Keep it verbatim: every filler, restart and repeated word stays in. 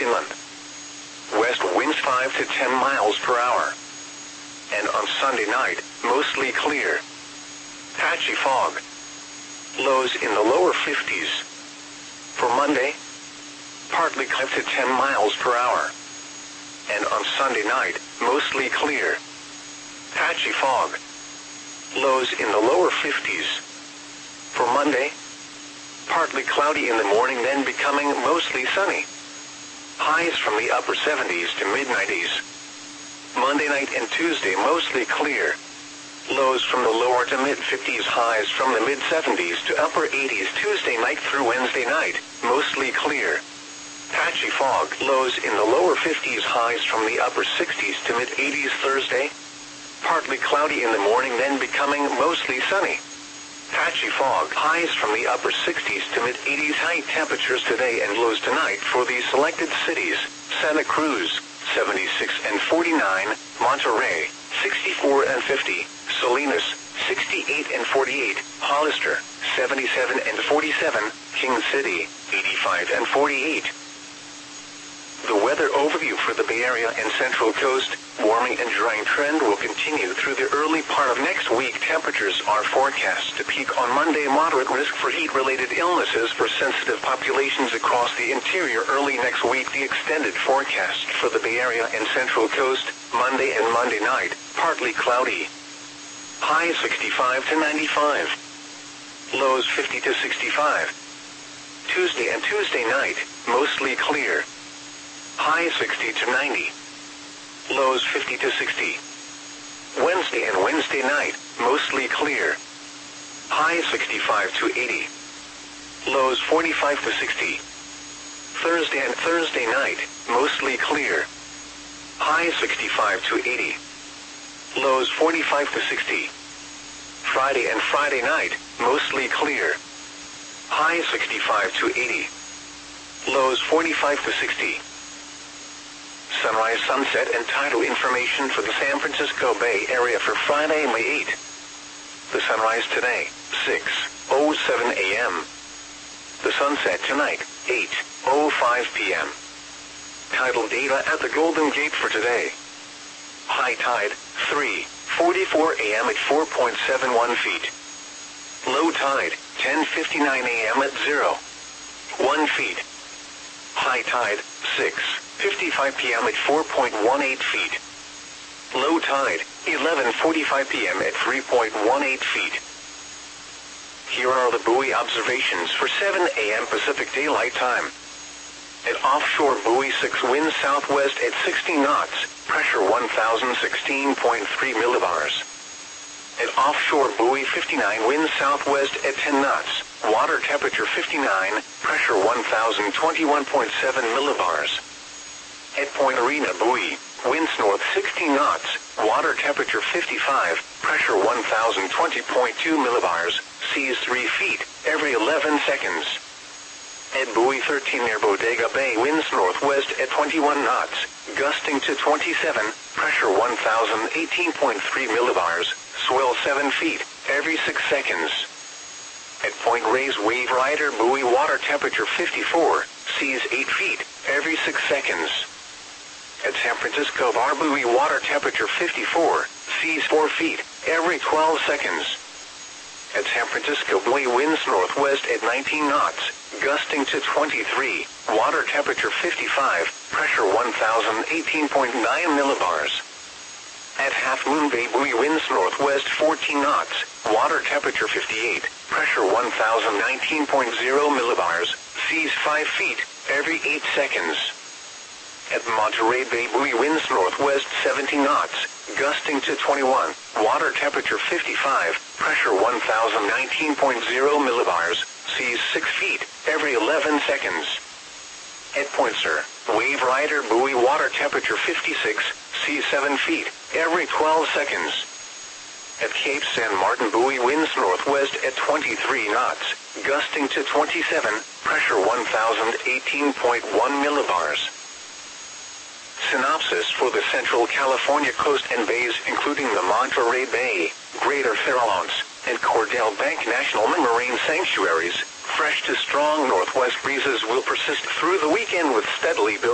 inland. West winds five to ten miles per hour. And on Sunday night, mostly clear. Patchy fog. Lows in the lower fifties. For Monday, partly clear to ten miles per hour. And on Sunday night, mostly clear. Patchy fog. Lows in the lower fifties. For Monday, partly cloudy in the morning, then becoming mostly sunny. Highs from the upper seventies to mid nineties. Monday night and Tuesday mostly clear. Lows from the lower to mid fifties, highs from the mid seventies to upper eighties Tuesday night through Wednesday night, mostly clear. Patchy fog, lows in the lower fifties, highs from the upper sixties to mid eighties Thursday. Partly cloudy in the morning, then becoming mostly sunny. Patchy fog, highs from the upper sixties to mid eighties. High temperatures today and lows tonight for these selected cities: Santa Cruz, seventy-six and forty-nine, Monterey, sixty-four and fifty, Salinas, sixty-eight and forty-eight, Hollister, seventy-seven and forty-seven, King City, eighty-five and forty-eight. The weather overview for the Bay Area and Central Coast: warming and drying trend will continue through the early part of next week. Temperatures are forecast to peak on Monday. Moderate risk for heat-related illnesses for sensitive populations across the interior early next week. The extended forecast for the Bay Area and Central Coast: Monday and Monday night, partly cloudy. Highs sixty-five to ninety-five. Lows fifty to sixty-five. Tuesday and Tuesday night, mostly clear. Highs sixty to ninety. Lows fifty to sixty. Wednesday and Wednesday night, mostly clear. Highs sixty-five to eighty. Lows forty-five to sixty. Thursday and Thursday night, mostly clear. Highs sixty-five to eighty. Lows forty-five to sixty. Friday and Friday night, mostly clear. Highs sixty-five to eighty. Lows forty-five to sixty. Sunrise, sunset, and tidal information for the San Francisco Bay Area for Friday, May eighth. The sunrise today, six oh seven a m The sunset tonight, eight oh five p m Tidal data at the Golden Gate for today. High tide, three forty-four a m at four point seven one feet. Low tide, ten fifty-nine a m at zero point one feet. High tide, six fifty-five p m at four point one eight feet. Low tide, eleven forty-five p m at three point one eight feet. Here are the buoy observations for seven a m Pacific Daylight Time. At offshore buoy six, winds southwest at sixty knots, pressure one thousand sixteen point three millibars. At offshore buoy fifty-nine, winds southwest at ten knots, water temperature fifty-nine, pressure one thousand twenty-one point seven millibars. At Point Arena buoy, winds north sixty knots, water temperature fifty-five, pressure one thousand twenty point two millibars, seas three feet every eleven seconds. At buoy thirteen near Bodega Bay, winds northwest at twenty-one knots, gusting to twenty-seven, pressure one thousand eighteen point three millibars, swell seven feet every six seconds. At Point Reyes Wave Rider buoy, water temperature fifty-four, seas eight feet every six seconds. At San Francisco Bar buoy, water temperature fifty-four, seas four feet every twelve seconds. At San Francisco buoy, winds northwest at nineteen knots, gusting to twenty-three, water temperature fifty-five, pressure one thousand eighteen point nine millibars. At Half Moon Bay buoy, winds northwest fourteen knots, water temperature fifty-eight, pressure one thousand nineteen point zero millibars, seas five feet every eight seconds. At Monterey Bay buoy, winds northwest seventy knots, gusting to twenty-one, water temperature fifty-five, pressure one thousand nineteen point zero millibars, seas six feet every eleven seconds. At Point Sur Wave Rider buoy, water temperature fifty-six, seas seven feet every twelve seconds. At Cape San Martin buoy, winds northwest at twenty-three knots, gusting to twenty-seven, pressure one thousand eighteen point one millibars. Synopsis for the Central California coast and bays, including the Monterey Bay, Greater Farallones, and Cordell Bank National Marine Sanctuaries. Fresh to strong northwest breezes will persist through the weekend with steadily building